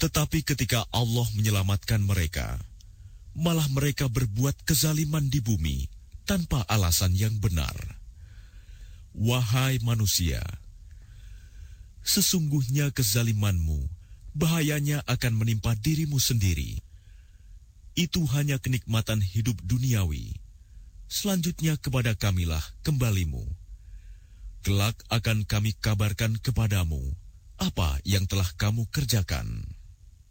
Tetapi ketika Allah menyelamatkan mereka, malah mereka berbuat kezaliman di bumi tanpa alasan yang benar. Wahai manusia, sesungguhnya kezalimanmu bahayanya akan menimpa dirimu sendiri. Itu hanya kenikmatan hidup duniawi. Selanjutnya kepada Kamilah kembalimu. Kelak akan kami kabarkan kepadamu apa yang telah kamu kerjakan.